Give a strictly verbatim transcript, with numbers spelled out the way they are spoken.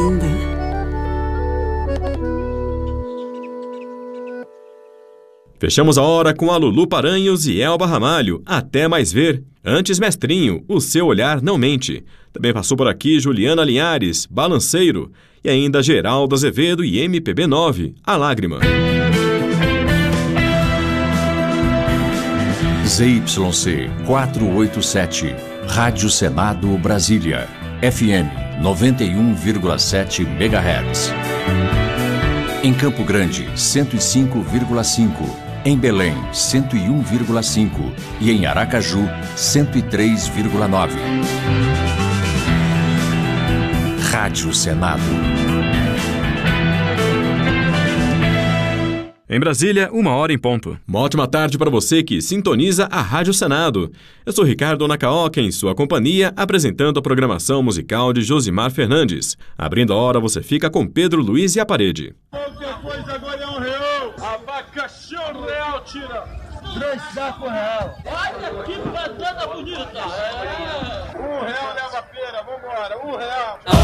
linda. Fechamos a hora com a Lulu Paranhos e Elba Ramalho. Até mais ver. Antes, Mestrinho, o seu olhar não mente. Também passou por aqui Juliana Linhares, Balanceiro. E ainda Geraldo Azevedo e M P B nove, A Lágrima. Z Y C quatrocentos e oitenta e sete, Rádio Senado Brasília, F M noventa e um vírgula sete megahertz. Em Campo Grande, cento e cinco vírgula cinco. Em Belém, cento e um vírgula cinco. E em Aracaju, cento e três vírgula nove. Rádio Senado. Em Brasília, uma hora em ponto. Uma ótima tarde para você que sintoniza a Rádio Senado. Eu sou Ricardo Nakaoka, em sua companhia, apresentando a programação musical de Josimar Fernandes. Abrindo a hora, você fica com Pedro Luiz e a Parede. Qualquer coisa agora é um real. Abacaxi é um real, tira. Três sacos real. Olha que bandana bonita. É. Um real leva a pera, vambora, um real.